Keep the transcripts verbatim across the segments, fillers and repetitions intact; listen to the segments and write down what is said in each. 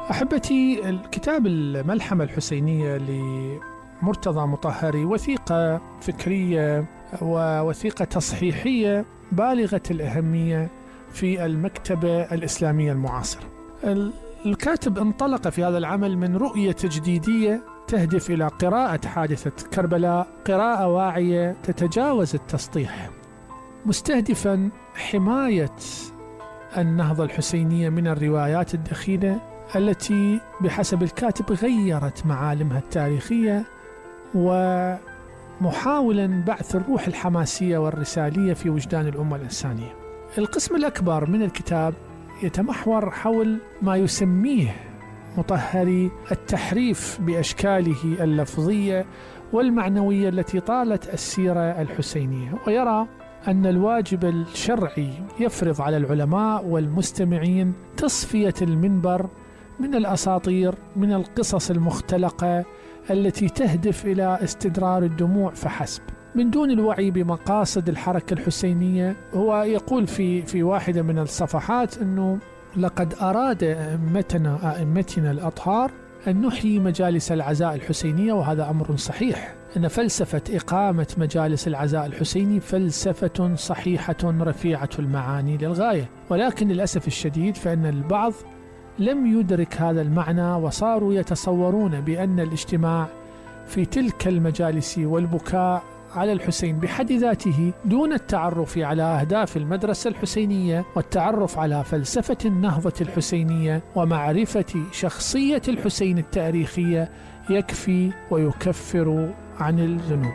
أحبتي، الكتاب الملحمة الحسينية لمرتضى مطهري وثيقة فكرية ووثيقة تصحيحية بالغة الأهمية في المكتبة الإسلامية المعاصرة. الكاتب انطلق في هذا العمل من رؤية تجديدية تهدف إلى قراءة حادثة كربلاء قراءة واعية تتجاوز التسطيح، مستهدفا حماية النهضة الحسينية من الروايات الدخيلة التي بحسب الكاتب غيرت معالمها التاريخية، ومحاولا بعث الروح الحماسية والرسالية في وجدان الأمة الإنسانية. القسم الأكبر من الكتاب يتمحور حول ما يسميه مطهري التحريف بأشكاله اللفظية والمعنوية التي طالت السيرة الحسينية، ويرى أن الواجب الشرعي يفرض على العلماء والمستمعين تصفية المنبر من الأساطير، من القصص المختلقة التي تهدف إلى استدرار الدموع فحسب، من دون الوعي بمقاصد الحركة الحسينية. هو يقول في في واحدة من الصفحات أنه لقد أراد أئمتنا أئمتنا الأطهار أن نحيي مجالس العزاء الحسينية، وهذا أمر صحيح، أن فلسفة إقامة مجالس العزاء الحسيني فلسفة صحيحة رفيعة المعاني للغاية، ولكن للأسف الشديد فإن البعض لم يدرك هذا المعنى، وصاروا يتصورون بأن الاجتماع في تلك المجالس والبكاء على الحسين بحد ذاته دون التعرف على أهداف المدرسة الحسينية والتعرف على فلسفة النهضة الحسينية ومعرفة شخصية الحسين التاريخية يكفي ويكفر عن الذنوب.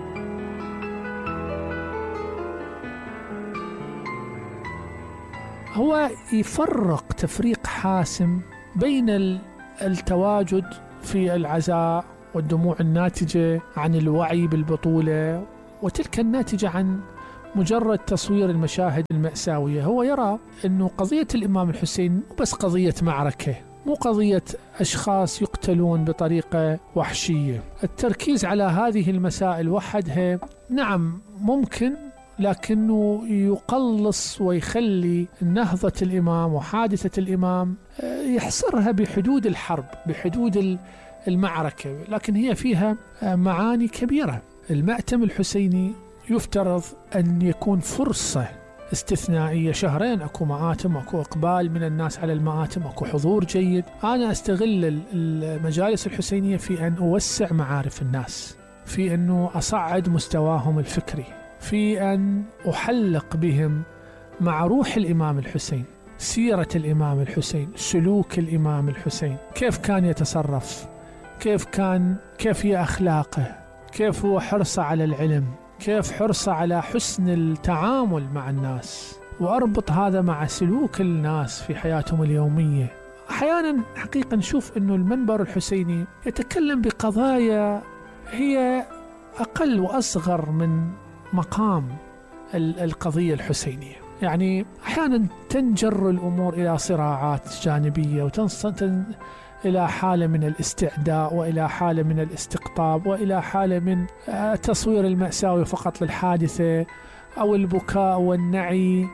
هو يفرق تفريق حاسم بين التواجد في العزاء والدموع الناتجة عن الوعي بالبطولة وتلك الناتجة عن مجرد تصوير المشاهد المأساوية. هو يرى أنه قضية الإمام الحسين مو بس قضية معركة، مو قضية أشخاص يقتلون بطريقة وحشية. التركيز على هذه المسائل وحدها نعم ممكن، لكنه يقلص ويخلي نهضة الإمام وحادثة الإمام يحصرها بحدود الحرب، بحدود المعركة، لكن هي فيها معاني كبيرة. المأتم الحسيني يفترض أن يكون فرصة استثنائية، شهرين أكو مآتم، أكو إقبال من الناس على المآتم، أكو حضور جيد. أنا أستغل المجالس الحسينية في أن أوسع معارف الناس، في أنه أصعد مستواهم الفكري، في أن أحلق بهم مع روح الإمام الحسين، سيرة الإمام الحسين، سلوك الإمام الحسين، كيف كان يتصرف، كيف كان كيف هي أخلاقه، كيف هو حرصه على العلم، كيف حرصه على حسن التعامل مع الناس، وأربط هذا مع سلوك الناس في حياتهم اليومية. أحيانا حقيقة نشوف أنه المنبر الحسيني يتكلم بقضايا هي أقل وأصغر من مقام القضية الحسينية. يعني أحيانا تنجر الأمور إلى صراعات جانبية وتنصت إلى حالة من الاستعداء، وإلى حالة من الاستقطاب، وإلى حالة من تصوير المأساوي فقط للحادثة، أو البكاء والنعي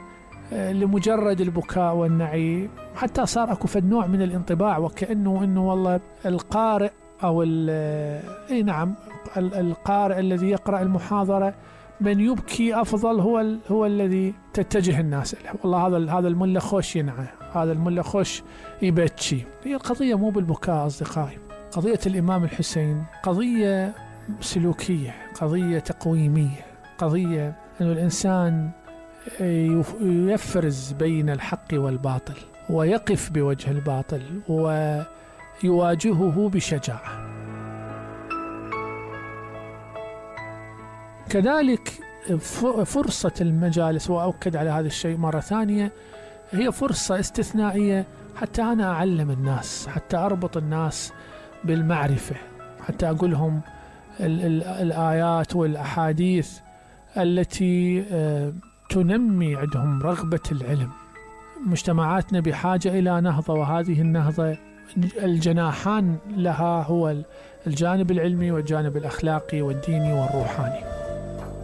لمجرد البكاء والنعي، حتى صار أكو فد نوع من الانطباع وكأنه إنه والله القارئ أو أي نعم القارئ الذي يقرأ المحاضرة من يبكي أفضل هو هو الذي تتجه الناس له. والله هذا هذا الملا خوش ينعى، هذا الملا خوش يبكي. هي القضية مو بالبكاء أصدقائي، قضية الإمام الحسين قضية سلوكية، قضية تقويمية، قضية أن الإنسان يفرز بين الحق والباطل ويقف بوجه الباطل ويواجهه بشجاعة. كذلك فرصة المجالس، وأؤكد على هذا الشيء مرة ثانية، هي فرصة استثنائية حتى أنا أعلم الناس، حتى أربط الناس بالمعرفة، حتى أقول لهم الآيات والأحاديث التي تنمي عندهم رغبة العلم. مجتمعاتنا بحاجة إلى نهضة، وهذه النهضة الجناحان لها هو الجانب العلمي والجانب الأخلاقي والديني والروحاني.